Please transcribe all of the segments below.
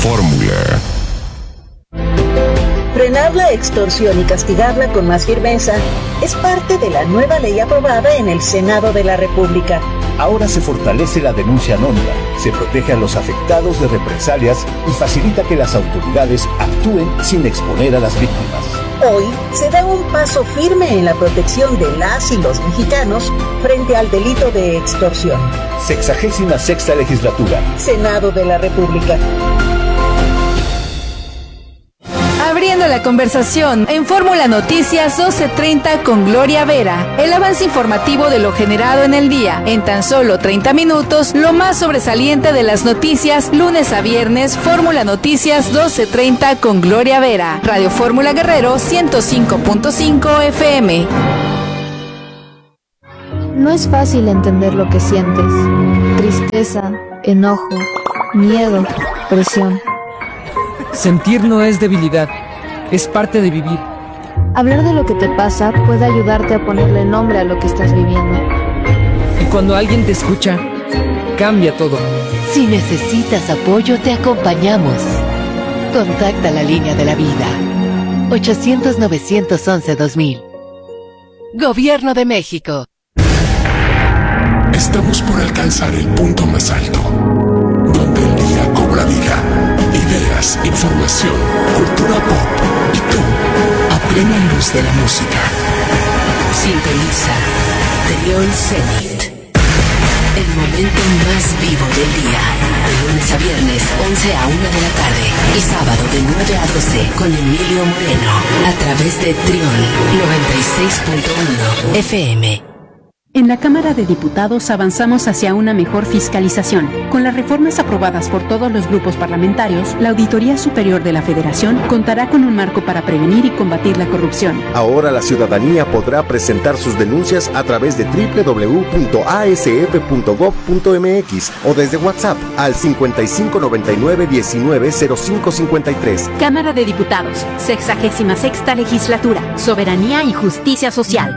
Fórmula. Frenar la extorsión y castigarla con más firmeza es parte de la nueva ley aprobada en el Senado de la República. Ahora se fortalece la denuncia anónima, se protege a los afectados de represalias y facilita que las autoridades actúen sin exponer a las víctimas. Hoy se da un paso firme en la protección de las y los mexicanos frente al delito de extorsión. 66ª legislatura. Senado de la República. Abriendo la conversación en Fórmula Noticias 12:30 con Gloria Vera. El avance informativo de lo generado en el día. En tan solo 30 minutos, lo más sobresaliente de las noticias, lunes a viernes, Fórmula Noticias 12:30 con Gloria Vera. Radio Fórmula Guerrero 105.5 FM. No es fácil entender lo que sientes. Tristeza, enojo, miedo, presión. Sentir no es debilidad, es parte de vivir. Hablar de lo que te pasa puede ayudarte a ponerle nombre a lo que estás viviendo. Y cuando alguien te escucha, cambia todo. Si necesitas apoyo, te acompañamos. Contacta la línea de la vida. 800-911-2000. Gobierno de México. Estamos por alcanzar el punto más alto, donde el día cobra vida. Ideas, información, cultura pop y tú, a plena luz de la música. Sintoniza Trión Zenit. El momento más vivo del día. De lunes a viernes, 11 a 1 de la tarde. Y sábado de 9 a 12 con Emilio Moreno. A través de Trión 96.1 FM. En la Cámara de Diputados avanzamos hacia una mejor fiscalización. Con las reformas aprobadas por todos los grupos parlamentarios, la Auditoría Superior de la Federación contará con un marco para prevenir y combatir la corrupción. Ahora la ciudadanía podrá presentar sus denuncias a través de www.asf.gov.mx o desde WhatsApp al 5599-190553. Cámara de Diputados, 66ª Legislatura, Soberanía y Justicia Social.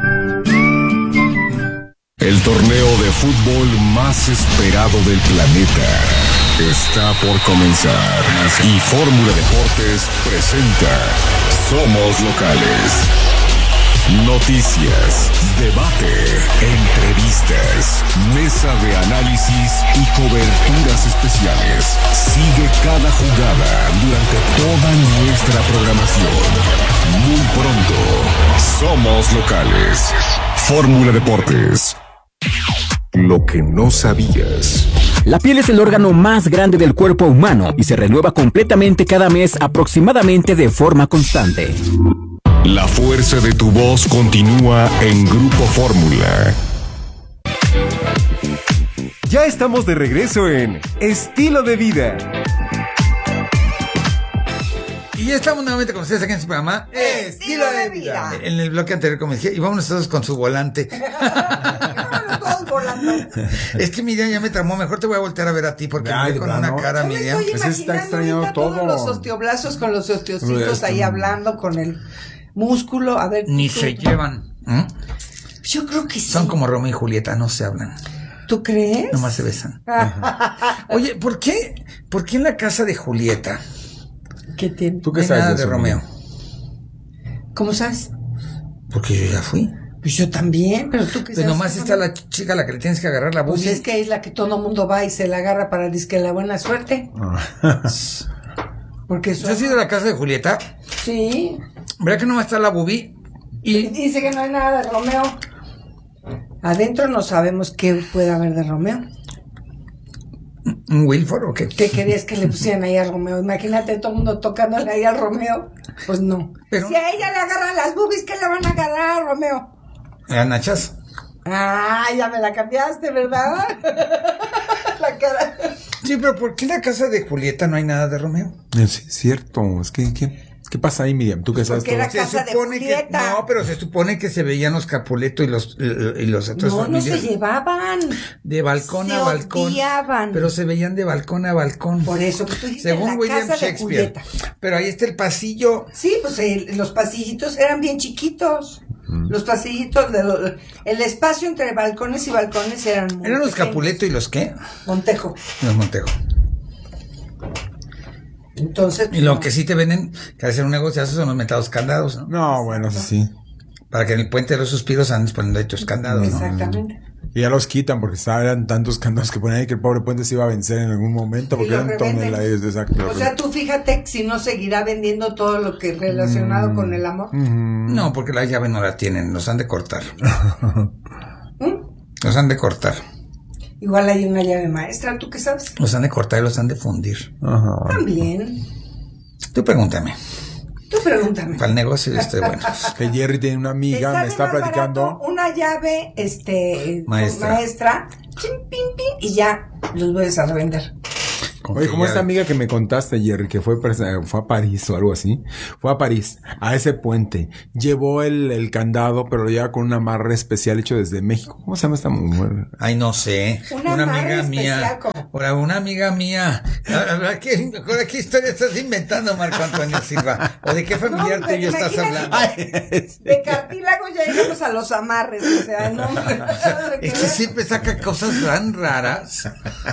El torneo de fútbol más esperado del planeta está por comenzar y Fórmula Deportes presenta Somos Locales. Noticias, debate, entrevistas, mesa de análisis y coberturas especiales. Sigue cada jugada durante toda nuestra programación. Muy pronto, Somos Locales. Fórmula Deportes. Lo que no sabías. La piel es el órgano más grande del cuerpo humano y se renueva completamente cada mes aproximadamente de forma constante. La fuerza de tu voz continúa en Grupo Fórmula. Ya estamos de regreso en Estilo de Vida. Y ya estamos nuevamente con ustedes aquí en su programa Estilo de Vida. En el bloque anterior, como dije, y vámonos todos con su volante. Todos volando. Es que Miriam ya me tramó, mejor te voy a voltear a ver a ti porque me ve con una cara, Miriam. Pues está extrañado todo. Los osteoblastos con los osteocitos ahí hablando con el músculo. A ver. Ni se llevan. Yo creo que sí. Son como Romeo y Julieta, no se hablan. ¿Tú crees? Nomás se besan. Oye, ¿por qué en la casa de Julieta? ¿Qué tiene? ¿Tú qué sabes de Romeo? ¿Cómo sabes? Porque yo ya fui. Pues yo también, pero tú qué sabes. Pues nomás está la chica a la que le tienes que agarrar la boobie. Pues es que es la que todo mundo va y se la agarra para disque la buena suerte. Porque eso... ¿Has ido a la casa de Julieta? Sí. ¿Verdad que nomás está la boobie? Y dice que no hay nada de Romeo. Adentro no sabemos qué puede haber de Romeo. ¿Un Wilford o qué? ¿Qué querías que le pusieran ahí a Romeo? Imagínate todo el mundo tocándole ahí a Romeo. Pues no. Pero... si a ella le agarran las boobies, ¿qué le van a agarrar a Romeo? ¿A nachas? Ah, ya me la cambiaste, ¿verdad? La cara. Sí, pero ¿por qué en la casa de Julieta no hay nada de Romeo? Sí, es cierto. Es que ¿qué pasa ahí, Miriam? ¿Tú qué sabes? Porque era casa de Julieta. No, pero se supone que se veían los Capuleto y los otros familiares. No se llevaban. De balcón a balcón. Odiaban. Pero se veían de balcón a balcón. Por eso que tú dijiste, según la William casa Shakespeare. De Julieta. Pero ahí está el pasillo. Sí, pues los pasillitos eran bien chiquitos. Los pasillitos, el espacio entre balcones y balcones eran muy ¿eran los pequeños. Capuleto y los qué? Montejo. Los Montejo. Entonces. Y lo que sí te venden, que hacer un negociazo son los metados candados, ¿no? No, bueno, eso sí. Para que en el puente de los suspiros andes poniendo hechos candados, ¿no? Exactamente. Y ya los quitan porque eran tantos candados que ponían ahí que el pobre puente se iba a vencer en algún momento porque eran toneladas. Exacto. O sea, tú fíjate si no seguirá vendiendo todo lo que es relacionado con el amor. No, porque la llave no la tienen, los han de cortar. Los han de cortar. Igual hay una llave maestra, ¿tú qué sabes? Los han de cortar y los han de fundir. También. Tú pregúntame. Para el negocio yo estoy bueno. Que Jerry tiene una amiga, me está platicando. Una llave maestra chim, pim, pim, y ya los vuelves a revender. Oye, como esta amiga que me contaste, Jerry, que fue a París o algo así, fue a París, a ese puente, llevó el candado, pero lo lleva con un amarre especial hecho desde México. ¿Cómo se llama esta mujer? Ay, no sé. Una amiga mía. Ahora, una amiga mía. ¿Qué historia estás inventando, Marco Antonio Silva? ¿O de qué familiar tuyo estás hablando? De cartílago ya llegamos a los amarres, o sea, no. Es que siempre saca cosas tan raras.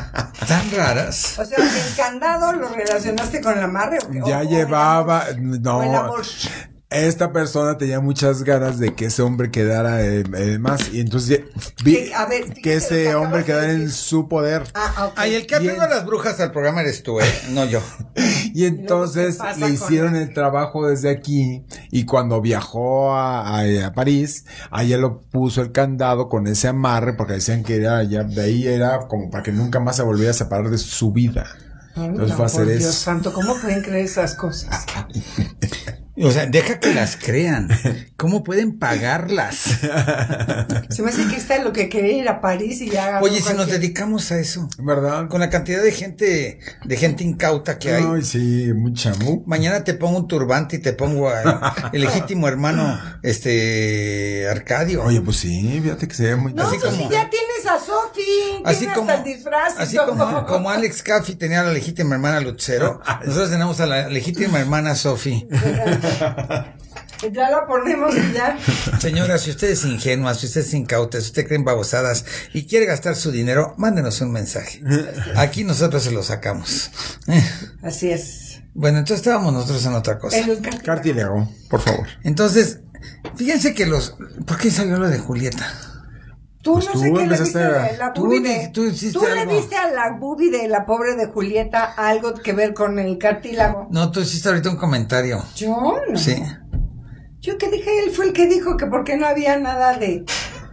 O sea, ¿el candado lo relacionaste con el amarre? Ya llevaba, no, esta persona tenía muchas ganas de que ese hombre quedara más, y entonces vi que ese hombre quedara en su poder. Ay, el que atreva a las brujas al programa eres tú, no yo. Y entonces le hicieron el trabajo desde aquí, y cuando viajó a París, allá lo puso el candado con ese amarre, porque decían que era ya de ahí era como para que nunca más se volviera a separar de su vida. Entonces fue a hacer eso. Dios santo, ¿cómo pueden creer esas cosas? O sea, deja que las crean. ¿Cómo pueden pagarlas? Se me hace que está lo que quería ir a París y ya. Oye, si nos dedicamos a eso, ¿verdad? Con la cantidad de gente incauta que hay. Ay, sí, mucha. Mañana te pongo un turbante y te pongo el legítimo hermano, Arcadio. Oye, pues sí, fíjate que se ve muy. No, así pues como, si ya tienes a Sofi, así tienes como hasta el disfraz. Así como Alex Caffey tenía a la legítima hermana Lucero, nosotros tenemos a la legítima hermana Sofi. Ya la ponemos y ya. Señora, si usted es ingenua, si usted es incauta, si usted cree en babosadas y quiere gastar su dinero, mándenos un mensaje. Aquí nosotros se lo sacamos. Así es. Bueno, entonces estábamos nosotros en otra cosa. Cartílago, por favor. Entonces, fíjense que ¿por qué salió lo de Julieta? Tú no sé qué le viste a la boobie tú le viste a la boobie de la pobre de Julieta algo que ver con el cartílago. No, tú hiciste ahorita un comentario. ¿Yo? No. Sí. Yo que dije, él fue el que dijo que porque no había nada del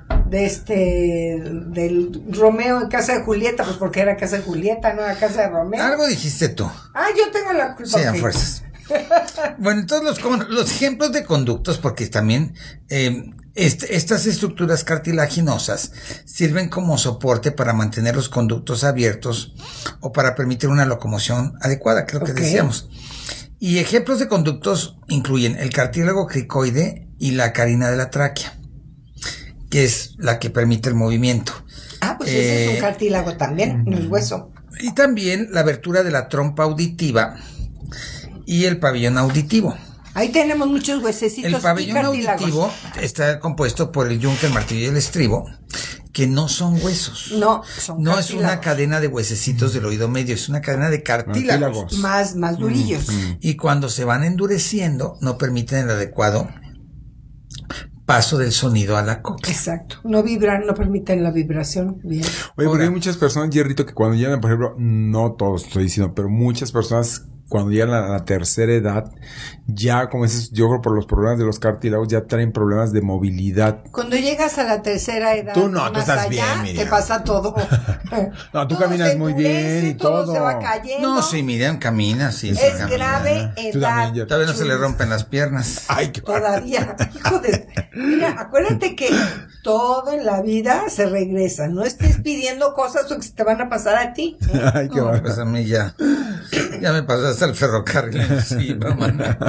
Romeo en casa de Julieta, pues porque era casa de Julieta, no era casa de Romeo. Algo dijiste tú. Yo tengo la culpa. Sí, a fuerzas. Bueno, entonces los ejemplos de conductos, porque también estas estructuras cartilaginosas sirven como soporte para mantener los conductos abiertos o para permitir una locomoción adecuada, creo que decíamos. Y ejemplos de conductos incluyen el cartílago cricoide y la carina de la tráquea, que es la que permite el movimiento. Pues ese es un cartílago también, no es hueso. Y también la abertura de la trompa auditiva y el pabellón auditivo. Ahí tenemos muchos huesecitos. El pabellón auditivo está compuesto por el yunque, el martillo y el estribo, que no son huesos. No, son no es una cadena de huesecitos del oído medio, es una cadena de cartílagos. Más durillos. Y cuando se van endureciendo, no permiten el adecuado paso del sonido a la cóclea. Exacto. No vibran, no permiten la vibración. Bien. Oye, porque hay muchas personas, Jerrito, que cuando llegan, por ejemplo, no todos estoy diciendo, pero muchas personas cuando llegan a la tercera edad, ya, como dices, yo creo por los problemas de los cartílagos, ya traen problemas de movilidad. Cuando llegas a la tercera edad, tú estás bien, Miriam. Te pasa todo. No, tú caminas muy bien y todo. Se va cayendo. No, sí, Miriam camina, sí. Es camina. Grave edad. Todavía no se le rompen las piernas. Ay, qué todavía. Hijo de... Mira, acuérdate que todo en la vida se regresa. No estés pidiendo cosas que te van a pasar a ti. Ay, qué no, pues a mí ya me pasaste el ferrocarril encima, maná.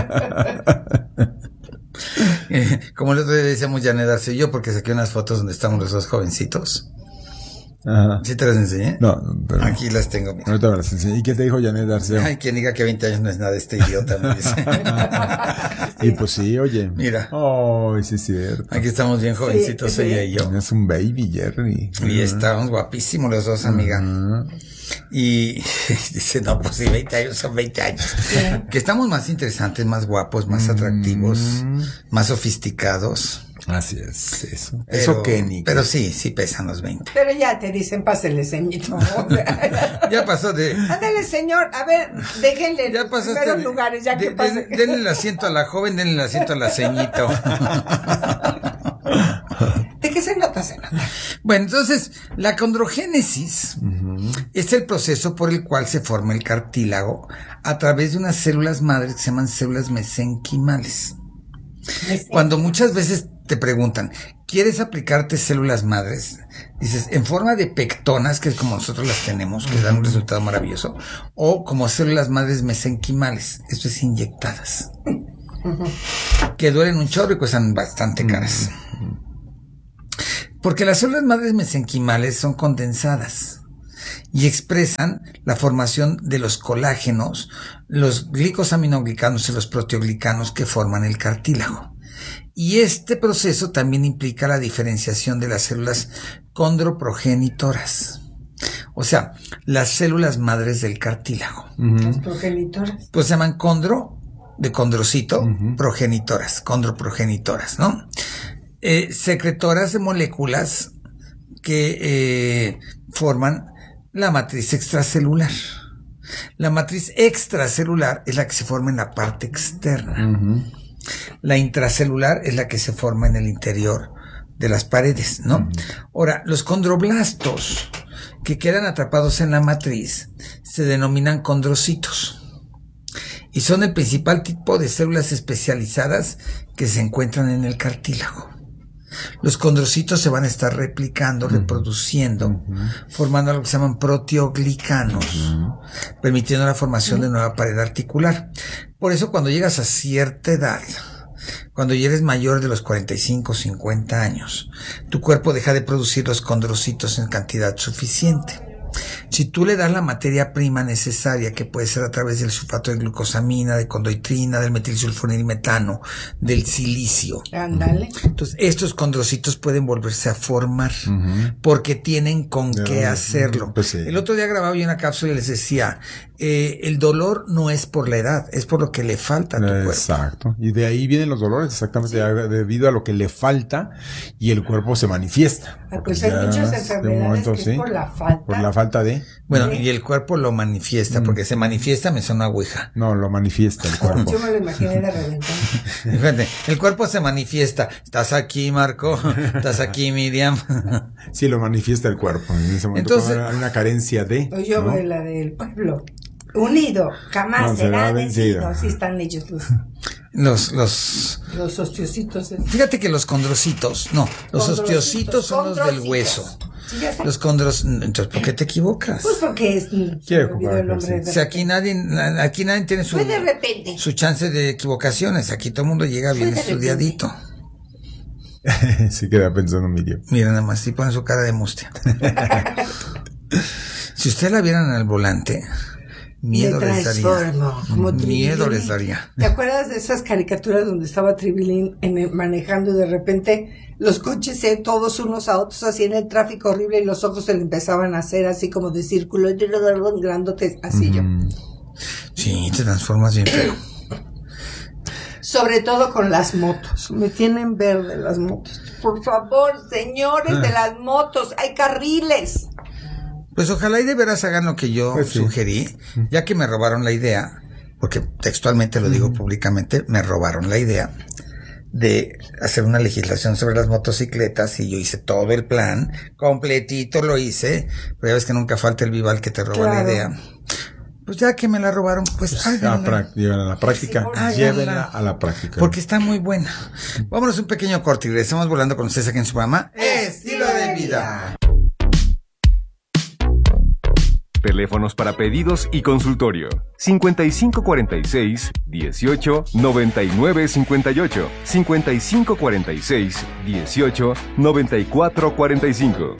Como el otro día decíamos Janet Arce y yo, porque saqué unas fotos donde estamos los dos jovencitos. Ajá. ¿Sí te las enseñé? No, pero aquí las tengo, mira. Ahorita me las enseñé. ¿Y qué te dijo Janet Arce? Ay, quien diga que 20 años no es nada, este idiota me dice. Y pues sí, oye. Mira. Ay, sí es cierto. Aquí estamos bien jovencitos, ella y yo. Es un baby, Jerry. Y estábamos guapísimos los dos, amiga. Y dice, no, pues si 20 años son 20 años. Que estamos más interesantes, más guapos, más atractivos, más sofisticados. Así es, eso. Eso Kenny. Pero sí pesan los 20. Pero ya te dicen, pásele, ceñito. Ya pasó de... Ándale, señor, a ver, déjenle ya los primeros lugares, ya que pase. Denle el asiento a la joven, denle el asiento a la ceñito. ¿De qué se nota? Bueno, entonces, la condrogénesis es el proceso por el cual se forma el cartílago a través de unas células madres que se llaman células mesenquimales. Cuando muchas veces te preguntan, ¿quieres aplicarte células madres? Dices, en forma de pectonas, que es como nosotros las tenemos, que dan un resultado maravilloso, o como células madres mesenquimales, esto es inyectadas, que duelen un chorro y cuestan bastante caras. Porque las células madres mesenquimales son condensadas y expresan la formación de los colágenos, los glicosaminoglicanos y los proteoglicanos que forman el cartílago. Y este proceso también implica la diferenciación de las células condroprogenitoras. O sea, las células madres del cartílago. Las progenitoras. Pues se llaman condro, de condrocito, progenitoras, condroprogenitoras, ¿no? Secretoras de moléculas que forman la matriz extracelular. La matriz extracelular es la que se forma en la parte externa. La intracelular es la que se forma en el interior de las paredes, ¿no? Ahora, los condroblastos que quedan atrapados en la matriz se denominan condrocitos y son el principal tipo de células especializadas que se encuentran en el cartílago. Los condrocitos se van a estar replicando, reproduciendo, formando algo que se llaman proteoglicanos, permitiendo la formación de nueva pared articular. Por eso cuando llegas a cierta edad, cuando ya eres mayor de los 45 o 50 años, tu cuerpo deja de producir los condrocitos en cantidad suficiente. Si tú le das la materia prima necesaria, que puede ser a través del sulfato de glucosamina, de condoitrina, del metilsulfonilmetano, del silicio. Ándale. Entonces, estos condrocitos pueden volverse a formar porque tienen con qué hacerlo. Pues sí. El otro día grababa yo una cápsula y les decía, el dolor no es por la edad, es por lo que le falta a tu cuerpo. Exacto. Y de ahí vienen los dolores, exactamente, debido a lo que le falta y el cuerpo se manifiesta. Pues hay muchas enfermedades que es por la falta. Por la falta de... Bueno, y el cuerpo lo manifiesta, porque se manifiesta me suena ouija. No, lo manifiesta el cuerpo. Yo me lo imaginé de reventar. Fíjate, el cuerpo se manifiesta. ¿Estás aquí, Marco? ¿Estás aquí, Miriam? Sí, lo manifiesta el cuerpo. En ese momento hay una carencia de... O yo, ¿no? La del pueblo. Unido, jamás será vencido. Así están ellos los osteocitos. Fíjate que los condrocitos, los osteocitos son los del hueso. Sí, los condros, entonces, ¿por qué te equivocas? Pues porque es el nombre. Si aquí nadie tiene su chance de equivocaciones, aquí todo el mundo llega bien estudiadito. Sí queda pensando Miriam. Mira nada más, si pone su cara de mustia. Si usted la vieran al volante, miedo les daría. Miedo les daría. ¿Te acuerdas de esas caricaturas donde estaba Tribilín manejando y de repente los coches todos unos a otros así en el tráfico horrible y los ojos se le empezaban a hacer así como de círculo, grandotes, así yo? Sí, te transformas bien feo. Sobre todo con las motos. Me tienen verde las motos. Por favor, señores de las motos, hay carriles. Pues ojalá y de veras hagan lo que yo sugerí, ya que me robaron la idea, porque textualmente lo digo públicamente, me robaron la idea de hacer una legislación sobre las motocicletas y yo hice todo el plan, completito lo hice, pero ya ves que nunca falta el vival que te roba la idea. Pues ya que me la robaron, pues háganla. Llévenla a la práctica. Llévenla a la práctica. Porque está muy buena. Vámonos un pequeño corte y regresamos volando con ustedes aquí en su programa Estilo de Vida. Teléfonos para pedidos y consultorio. 5546-18-9958. 5546-18-9445.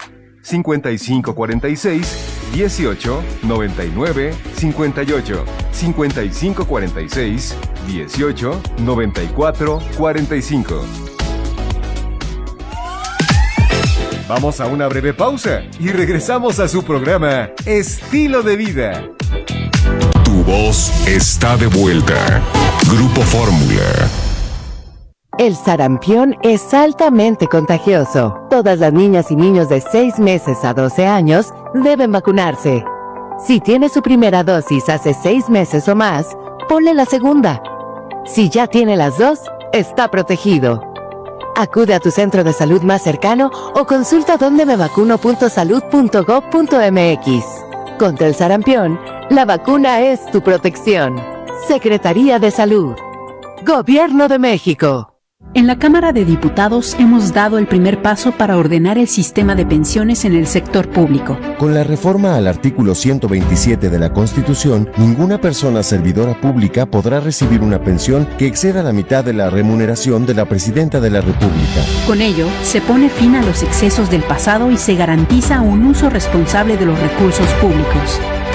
5546-18-9958. 5546-18-9445. Vamos a una breve pausa y regresamos a su programa Estilo de Vida. Tu voz está de vuelta. Grupo Fórmula. El sarampión es altamente contagioso. Todas las niñas y niños de 6 meses a 12 años deben vacunarse. Si tiene su primera dosis hace 6 meses o más, ponle la segunda. Si ya tiene las dos, está protegido. Acude a tu centro de salud más cercano o consulta dondemevacuno.salud.gov.mx. Contra el sarampión, la vacuna es tu protección. Secretaría de Salud. Gobierno de México. En la Cámara de Diputados hemos dado el primer paso para ordenar el sistema de pensiones en el sector público. Con la reforma al artículo 127 de la Constitución, ninguna persona servidora pública podrá recibir una pensión que exceda la mitad de la remuneración de la Presidenta de la República. Con ello, se pone fin a los excesos del pasado y se garantiza un uso responsable de los recursos públicos.